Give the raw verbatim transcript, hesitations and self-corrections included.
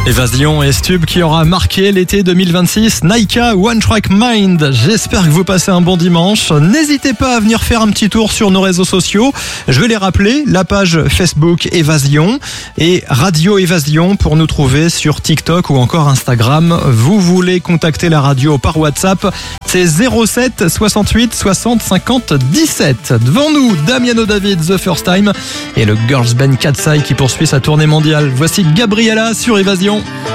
Évasion et Stub qui aura marqué l'été deux mille vingt-six, Naika One Track Mind. J'espère que vous passez un bon dimanche. N'hésitez pas à venir faire un petit tour sur nos réseaux sociaux. Je vais les rappeler, la page Facebook Évasion et Radio Évasion pour nous trouver sur TikTok ou encore Instagram. Vous voulez contacter la radio par WhatsApp, c'est zéro sept soixante-huit soixante cinquante dix-sept. Devant nous, Damiano David, The First Time et le girls band Katseye qui poursuit sa tournée mondiale. Voici Gabriella sur Évasion.